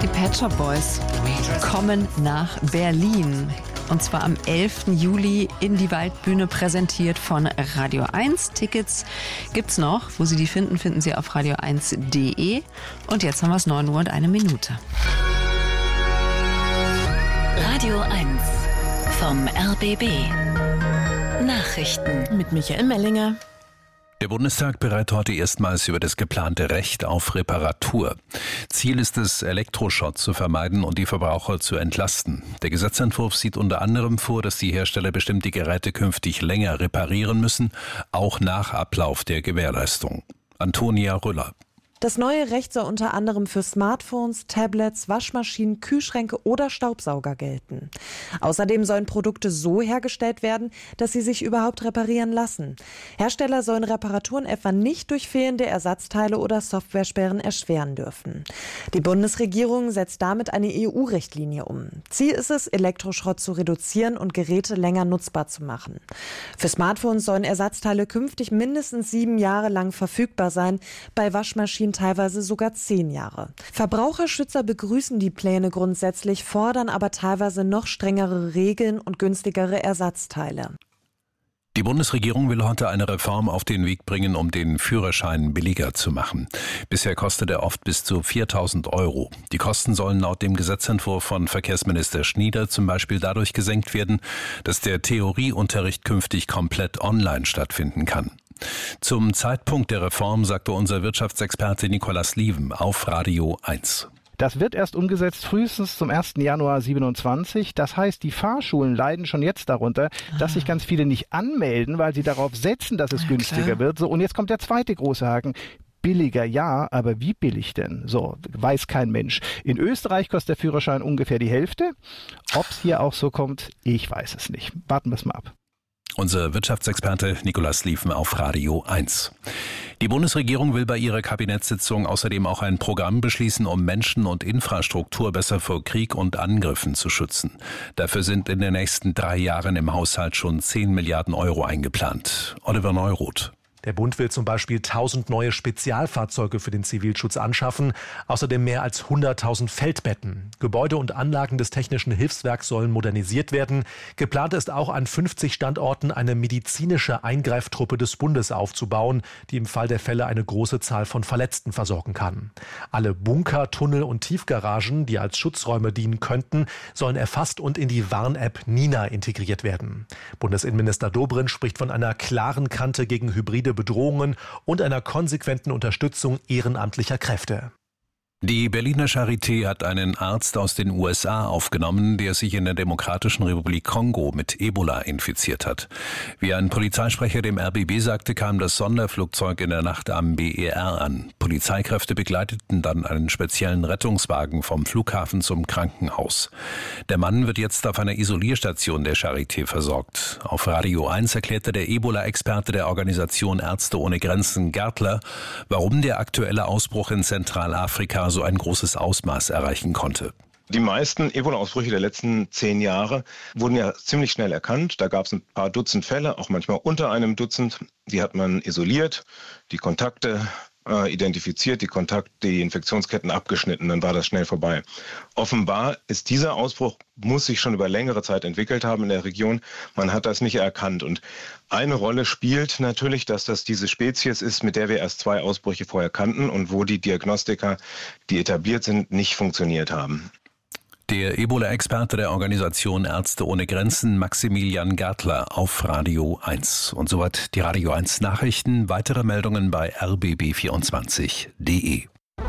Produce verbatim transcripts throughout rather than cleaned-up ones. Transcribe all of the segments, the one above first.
Die Pet Shop Boys kommen nach Berlin. Und zwar am elften Juli in die Waldbühne, präsentiert von Radio eins. Tickets gibt's noch. Wo Sie die finden, finden Sie auf radio eins punkt de. Und jetzt haben wir es neun Uhr und eine Minute. Radio eins vom R B B. Nachrichten mit Michael Mellinger. Der Bundestag berät heute erstmals über das geplante Recht auf Reparatur. Ziel ist es, Elektroschrott zu vermeiden und die Verbraucher zu entlasten. Der Gesetzentwurf sieht unter anderem vor, dass die Hersteller bestimmte Geräte künftig länger reparieren müssen, auch nach Ablauf der Gewährleistung. Antonia Rüller. Das neue Recht soll unter anderem für Smartphones, Tablets, Waschmaschinen, Kühlschränke oder Staubsauger gelten. Außerdem sollen Produkte so hergestellt werden, dass sie sich überhaupt reparieren lassen. Hersteller sollen Reparaturen etwa nicht durch fehlende Ersatzteile oder Softwaresperren erschweren dürfen. Die Bundesregierung setzt damit eine E U-Richtlinie um. Ziel ist es, Elektroschrott zu reduzieren und Geräte länger nutzbar zu machen. Für Smartphones sollen Ersatzteile künftig mindestens sieben Jahre lang verfügbar sein, bei Waschmaschinen teilweise sogar zehn Jahre. Verbraucherschützer begrüßen die Pläne grundsätzlich, fordern aber teilweise noch strengere Regeln und günstigere Ersatzteile. Die Bundesregierung will heute eine Reform auf den Weg bringen, um den Führerschein billiger zu machen. Bisher kostet er oft bis zu viertausend Euro. Die Kosten sollen laut dem Gesetzentwurf von Verkehrsminister Schnieder zum Beispiel dadurch gesenkt werden, dass der Theorieunterricht künftig komplett online stattfinden kann. Zum Zeitpunkt der Reform sagte unser Wirtschaftsexperte Nicolas Lieven auf Radio eins. Das wird erst umgesetzt frühestens zum ersten Januar siebenundzwanzig. Das heißt, die Fahrschulen leiden schon jetzt darunter, dass sich ganz viele nicht anmelden, weil sie darauf setzen, dass es ja, günstiger klar. wird. So, und jetzt kommt der zweite große Haken. Billiger ja, aber wie billig denn? So, weiß kein Mensch. In Österreich kostet der Führerschein ungefähr die Hälfte. Ob es hier auch so kommt, ich weiß es nicht. Warten wir es mal ab. Unser Wirtschaftsexperte Nicolas Lieven auf Radio eins. Die Bundesregierung will bei ihrer Kabinettssitzung außerdem auch ein Programm beschließen, um Menschen und Infrastruktur besser vor Krieg und Angriffen zu schützen. Dafür sind in den nächsten drei Jahren im Haushalt schon zehn Milliarden Euro eingeplant. Oliver Neuroth. Der Bund will zum Beispiel tausend neue Spezialfahrzeuge für den Zivilschutz anschaffen, außerdem mehr als hunderttausend Feldbetten. Gebäude und Anlagen des Technischen Hilfswerks sollen modernisiert werden. Geplant ist auch, an fünfzig Standorten eine medizinische Eingreiftruppe des Bundes aufzubauen, die im Fall der Fälle eine große Zahl von Verletzten versorgen kann. Alle Bunker, Tunnel und Tiefgaragen, die als Schutzräume dienen könnten, sollen erfasst und in die Warn-App Nina integriert werden. Bundesinnenminister Dobrindt spricht von einer klaren Kante gegen hybride Bedrohungen und einer konsequenten Unterstützung ehrenamtlicher Kräfte. Die Berliner Charité hat einen Arzt aus den U S A aufgenommen, der sich in der Demokratischen Republik Kongo mit Ebola infiziert hat. Wie ein Polizeisprecher dem R B B sagte, kam das Sonderflugzeug in der Nacht am B E R an. Polizeikräfte begleiteten dann einen speziellen Rettungswagen vom Flughafen zum Krankenhaus. Der Mann wird jetzt auf einer Isolierstation der Charité versorgt. Auf Radio eins erklärte der Ebola-Experte der Organisation Ärzte ohne Grenzen, Gärtler, warum der aktuelle Ausbruch in Zentralafrika so ein großes Ausmaß erreichen konnte. Die meisten Ebola-Ausbrüche der letzten zehn Jahre wurden ja ziemlich schnell erkannt. Da gab es ein paar Dutzend Fälle, auch manchmal unter einem Dutzend. Die hat man isoliert, die Kontakte äh, identifiziert, die Kontakte, die Infektionsketten abgeschnitten, dann war das schnell vorbei. Offenbar ist dieser Ausbruch, muss sich schon über längere Zeit entwickelt haben in der Region. Man hat das nicht erkannt. Und eine Rolle spielt natürlich, dass das diese Spezies ist, mit der wir erst zwei Ausbrüche vorher kannten und wo die Diagnostika, die etabliert sind, nicht funktioniert haben. Der Ebola-Experte der Organisation Ärzte ohne Grenzen, Maximilian Gärtler, auf Radio eins. Und soweit die Radio eins Nachrichten. Weitere Meldungen bei r b b vierundzwanzig punkt de.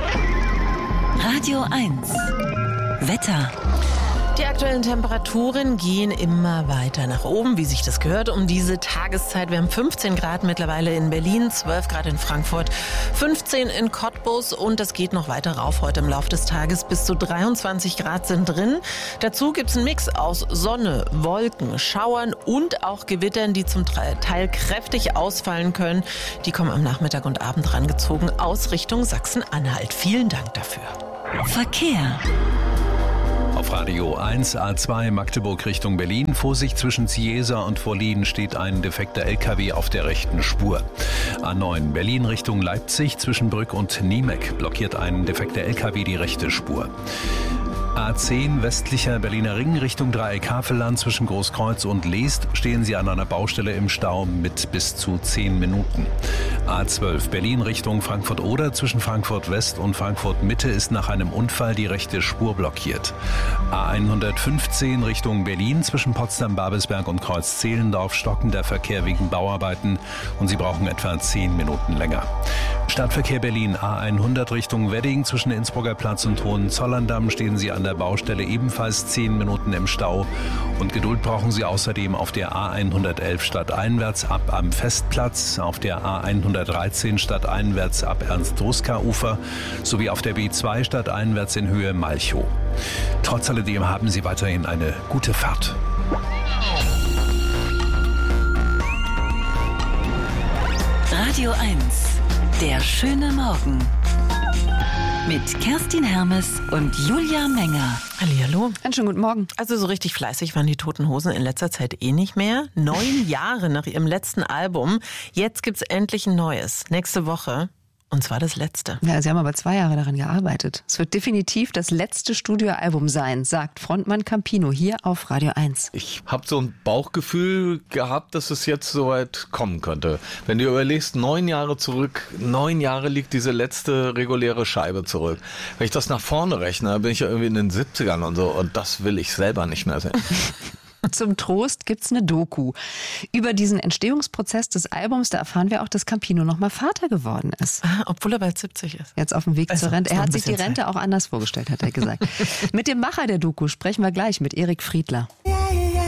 Radio eins Wetter. Die aktuellen Temperaturen gehen immer weiter nach oben, wie sich das gehört, um diese Tageszeit. Wir haben fünfzehn Grad mittlerweile in Berlin, zwölf Grad in Frankfurt, fünfzehn in Cottbus und es geht noch weiter rauf heute im Laufe des Tages. Bis zu dreiundzwanzig Grad sind drin. Dazu gibt es einen Mix aus Sonne, Wolken, Schauern und auch Gewittern, die zum Teil kräftig ausfallen können. Die kommen am Nachmittag und Abend rangezogen aus Richtung Sachsen-Anhalt. Vielen Dank dafür. Verkehr. Auf Radio eins A zwei Magdeburg Richtung Berlin. Vorsicht, zwischen Ciesa und Vorlien steht ein defekter L K W auf der rechten Spur. A neun Berlin Richtung Leipzig zwischen Brück und Niemek blockiert ein defekter L K W die rechte Spur. A zehn westlicher Berliner Ring Richtung Dreieck Havelland zwischen Großkreuz und Leest stehen Sie an einer Baustelle im Stau mit bis zu zehn Minuten. A zwölf Berlin Richtung Frankfurt-Oder zwischen Frankfurt West und Frankfurt Mitte ist nach einem Unfall die rechte Spur blockiert. A hundertfünfzehn Richtung Berlin zwischen Potsdam-Babelsberg und Kreuz-Zehlendorf stockender Verkehr wegen Bauarbeiten und Sie brauchen etwa zehn Minuten länger. Stadtverkehr Berlin A hundert Richtung Wedding zwischen Innsbrucker Platz und Hohenzollern-Damm stehen Sie an der Baustelle ebenfalls zehn Minuten im Stau und Geduld brauchen Sie außerdem auf der A hundertelf stadteinwärts ab am Festplatz, auf der A hundertdreizehn stadteinwärts ab Ernst-Ruska-Ufer sowie auf der B zwei stadteinwärts in Höhe Malchow. Trotz alledem haben Sie weiterhin eine gute Fahrt. Radio eins, der schöne Morgen. Mit Kerstin Hermes und Julia Menger. Hallihallo. Einen schönen guten Morgen. Also so richtig fleißig waren die Toten Hosen in letzter Zeit eh nicht mehr. Neun Jahre nach ihrem letzten Album. Jetzt gibt's endlich ein neues. Nächste Woche. Und zwar das letzte. Ja, Sie haben aber zwei Jahre daran gearbeitet. Es wird definitiv das letzte Studioalbum sein, sagt Frontmann Campino hier auf Radio eins. Ich habe so ein Bauchgefühl gehabt, dass es jetzt soweit kommen könnte. Wenn du überlegst, neun Jahre zurück, neun Jahre liegt diese letzte reguläre Scheibe zurück. Wenn ich das nach vorne rechne, bin ich ja irgendwie in den siebzigern und so. Und das will ich selber nicht mehr sehen. Zum Trost gibt's eine Doku über diesen Entstehungsprozess des Albums. Da erfahren wir auch, dass Campino noch mal Vater geworden ist. Ah, obwohl er bald siebzig ist. Jetzt auf dem Weg also, zur Rente. Er hat sich die Rente Zeit. auch anders vorgestellt, hat er gesagt. Mit dem Macher der Doku sprechen wir gleich mit Erik Friedler. Ja.